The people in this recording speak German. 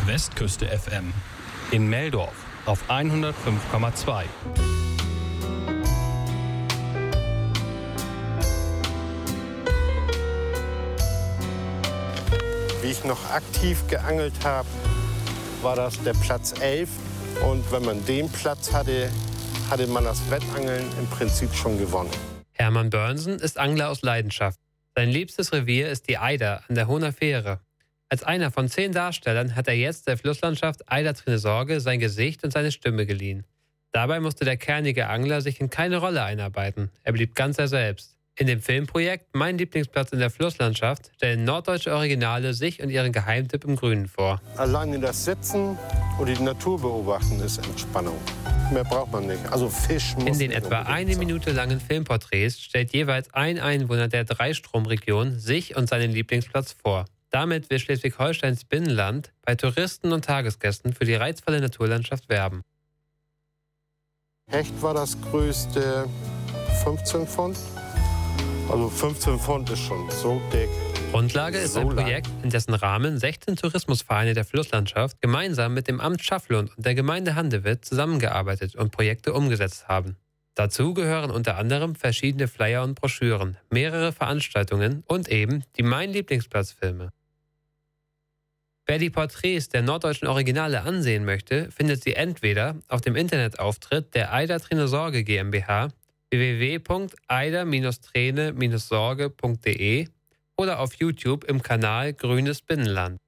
Westküste FM. In Meldorf auf 105,2. Wie ich noch aktiv geangelt habe, war das der Platz 11. Und wenn man den Platz hatte, hatte man das Wettangeln im Prinzip schon gewonnen. Hermann Börnsen ist Angler aus Leidenschaft. Sein liebstes Revier ist die Eider an der Hohner Fähre. Als einer von 10 Darstellern hat er jetzt der Flusslandschaft Eider-Trine-Sorge sein Gesicht und seine Stimme geliehen. Dabei musste der kernige Angler sich in keine Rolle einarbeiten. Er blieb ganz er selbst. In dem Filmprojekt Mein Lieblingsplatz in der Flusslandschaft stellen norddeutsche Originale sich und ihren Geheimtipp im Grünen vor. Alleine das Sitzen und die Natur beobachten ist Entspannung. Mehr braucht man nicht. Also Fisch muss In den etwa eine Minute langen Filmporträts stellt jeweils ein Einwohner der Dreistromregion sich und seinen Lieblingsplatz vor. Damit will Schleswig-Holsteins Binnenland bei Touristen und Tagesgästen für die reizvolle Naturlandschaft werben. Hecht war das größte 15 Pfund. Also 15 Pfund ist schon so dick. Grundlage ist ein Projekt, in dessen Rahmen 16 Tourismusvereine der Flusslandschaft gemeinsam mit dem Amt Schafflund und der Gemeinde Handewitt zusammengearbeitet und Projekte umgesetzt haben. Dazu gehören unter anderem verschiedene Flyer und Broschüren, mehrere Veranstaltungen und eben die Mein Lieblingsplatz-Filme. Wer die Porträts der norddeutschen Originale ansehen möchte, findet sie entweder auf dem Internetauftritt der Eider-Trine-Sorge GmbH www.eider-trene-sorge.de oder auf YouTube im Kanal Grünes Binnenland.